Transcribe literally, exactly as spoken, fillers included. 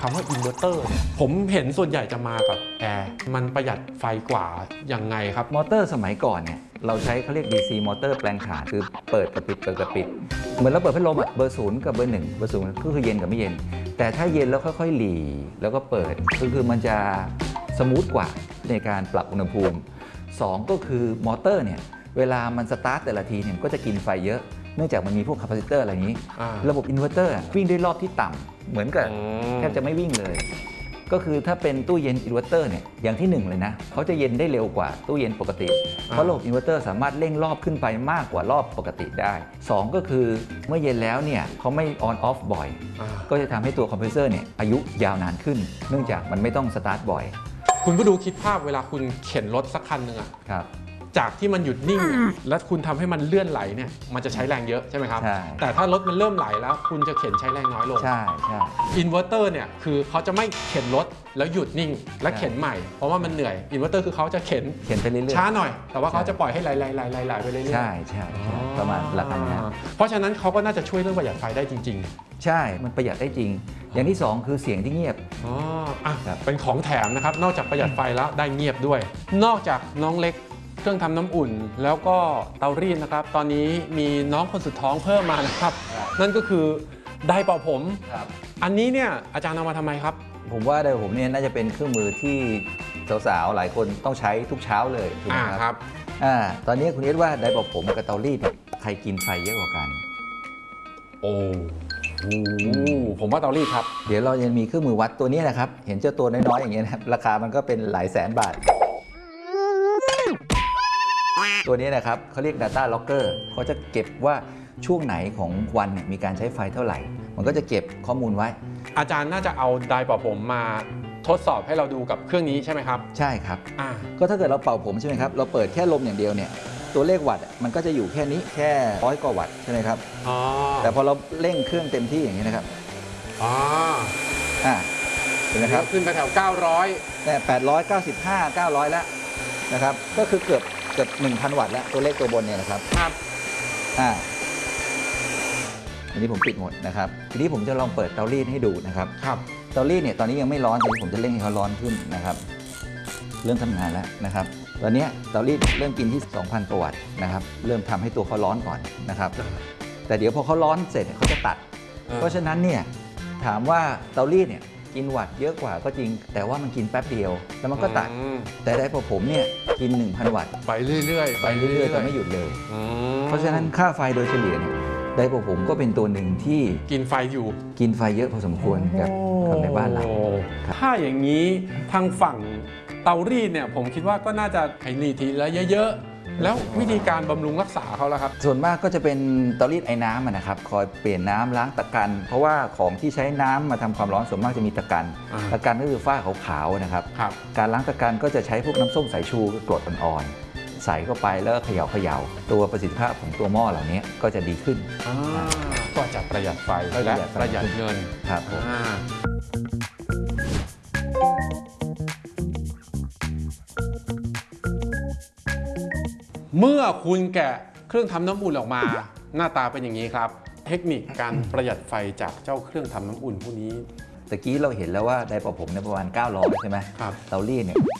คำว่าอินเวอร์เตอร์เนี่ยผมเห็นส่วนใหญ่จะมากับแอร์มันประหยัดไฟกว่ายังไงครับมอเตอร์สมัยก่อนเนี่ยเราใช้เขาเรียก ดี ซี มอเตอร์แปลงถ่านคือเปิดกับปิดเปิดกับปิดเหมือนเราเปิดพัดลมอะเบอร์ศูนย์กับเบอร์หนึ่งเบอร์ศูนย์ก็คือเย็นกับไม่เย็นแต่ถ้าเย็นแล้วค่อยๆหลีแล้วก็เปิดก็คือมันจะสมูทกว่าในการปรับอุณหภูมิสองก็คือมอเตอร์เนี่ยเวลามันสตาร์ทแต่ละทีเนี่ยก็จะกินไฟเยอะเนื่องจากมันมีพวกคาปาซิเตอร์อะไรอย่างนี้ระบบอินเวอร์เตอร์วิ่งด้วยรอบที่ต่ำเหมือนกับแทบจะไม่วิ่งเลยก็คือถ้าเป็นตู้เย็นอินเวอร์เตอร์เนี่ยอย่างที่หนึ่งเลยนะเขาจะเย็นได้เร็วกว่าตู้เย็นปกติเพราะระบบอินเวอร์เตอร์สามารถเร่งรอบขึ้นไปมากกว่ารอบปกติได้สองก็คือเมื่อเย็นแล้วเนี่ยเขาไม่ออนออฟบ่อยก็จะทำให้ตัวคอมเพรสเซอร์เนี่ยอายุยาวนานขึ้นเนื่องจากมันไม่ต้องสตาร์ทบ่อยคุณผู้ดูคิดภาพเวลาคุณเข็นรถสักคันหนึ่งอะครับจากที่มันหยุดนิ่งแล้วคุณทำให้มันเลื่อนไหลเนี่ยมันจะใช้แรงเยอะใช่ไหมครับแต่ถ้ารถมันเริ่มไหลแล้วคุณจะเข็นใช้แรงน้อยลงใช่ใช่อินเวอร์เตอร์เนี่ยคือเขาจะไม่เข็นรถแล้วหยุดนิ่งและเข็นใหม่เพราะว่ามันเหนื่อยอินเวอร์เตอร์คือเขาจะเข็นเข็นไปเรื่อยๆช้าหน่อยแต่ว่าเขาจะปล่อยให้ไหลไหลไหลไหลไปเรื่อยๆใช่ใช่ประมาณหลักการนี้เพราะฉะนั้นเขาก็น่าจะช่วยเรื่องประหยัดไฟได้จริงๆใช่มันประหยัดได้จริงอย่างที่สองคือเสียงที่เงียบอ๋ออ่ะเป็นของแถมนะครับนอกจากประหยัดไฟแล้วได้เงียบด้วยนอกจากน้องเล็กเครื่องทำน้ำอุ่นแล้วก็เตารีดนะครับตอนนี้มีน้องคนสุดท้องเพิ่มมานะครับนั่นก็คือไดร์เป่าผมอันนี้เนี่ยอาจารย์เอามาทำไมครับผมว่าไดร์ผมเนี่ยน่าจะเป็นเครื่องมือที่สาวๆหลายคนต้องใช้ทุกเช้าเลยถูกไหมครับอ่าตอนนี้คุณเอ็ดว่าไดร์เป่าผมกับเตารีดใครกินไฟเยอะกว่ากันโอ้ผมว่าเตารีดครับเดี๋ยวเรายังมีเครื่องมือวัดตัวนี้นะครับเห็นเจ้าตัวน้อยๆอย่างเงี้ยนะครับราคามันก็เป็นหลายแสนบาทตัวนี้นะครับเขาเรียก Data Logger เขาจะเก็บว่าช่วงไหนของวันเนี่ยมีการใช้ไฟเท่าไหร่มันก็จะเก็บข้อมูลไว้อาจารย์น่าจะเอาไดร์เป่าผมมาทดสอบให้เราดูกับเครื่องนี้ใช่ไหมครับใช่ครับก็ถ้าเกิดเราเป่าผมใช่ไหมครับเราเปิดแค่ลมอย่างเดียวเนี่ยตัวเลขวัตต์มันก็จะอยู่แค่นี้แค่ร้อยกว่าวัตต์ใช่ไหมครับแต่พอเราเร่งเครื่องเต็มที่อย่างนี้นะครับอ๋ออ่าเห็นไหมครับขึ้นไปแถวเก้าร้อยแต่แปดร้อยเก้าสิบห้า เก้าร้อยแล้วนะครับก็คือเกือบเกือบ หนึ่งพัน วัตต์แล้วตัวเลขตัวบนเนี่ยนะครับครับอ่าอันนี้ผมปิดหมดนะครับทีนี้ผมจะลองเปิดเตารีดให้ดูนะครับครับเตารีดเนี่ยตอนนี้ยังไม่ร้อนทีนี้ผมจะเร่งให้เขาร้อนขึ้นนะครับเริ่มทำงานแล้วนะครับตอนนี้เตารีดเริ่มกินที่ สองพัน กว่าวัตต์นะครับเริ่มทำให้ตัวเขาร้อนก่อนนะครับแต่เดี๋ยวพอเขาร้อนเสร็จเขาจะตัดเพราะฉะนั้นเนี่ยถามว่าเตารีดเนี่ยกินวัตต์เยอะกว่าก็จริงแต่ว่ามันกินแป๊บเดียวแล้วมันก็ตัดแต่ได้พอผมเนี่ยกิน หนึ่งพัน วัตต์ไปเรื่อยๆไปเรื่อยๆแต่ไม่หยุดเลยเพราะฉะนั้นค่าไฟโดยเฉลี่ยเนี่ยได้พอผมก็เป็นตัวหนึ่งที่กินไฟอยู่กินไฟเยอะพอสมควรกับคนในบ้านเราถ้าอย่างนี้ทางฝั่งเตารีดเนี่ยผมคิดว่าก็น่าจะให้รีดทีละเยอะๆแล้ววิธีการบำรุงรักษาเขาล่ะครับส่วนมากก็จะเป็นเตารีดไอ้น้ำนะครับคอยเปลี่ยนน้ำล้างตะกันเพราะว่าของที่ใช้น้ำมาทำความร้อนส่วนมากจะมีตะกันตะกันก็คือฝ้าขาวๆนะครับการล้างตะกันก็จะใช้พวกน้ำส้มสายชูกรดอ่อนๆใส่เข้าไปแล้วเขย่าเขย่าตัวประสิทธิภาพของตัวหม้อเหล่านี้ก็จะดีขึ้นก็จะประหยัดไฟและประหยัดเงินครับเมื่อคุณแกะเครื่องทำน้ำอุ่นออกมาหน้าตาเป็นอย่างนี้ครับเทคนิคการประหยัดไฟจากเจ้าเครื่องทำน้ำอุ่นพวกนี้ตะกี้เราเห็นแล้วว่าไดร์เป่าผมในประมาณเก้าร้อยใช่ไหมครับเตารีดเนี่ย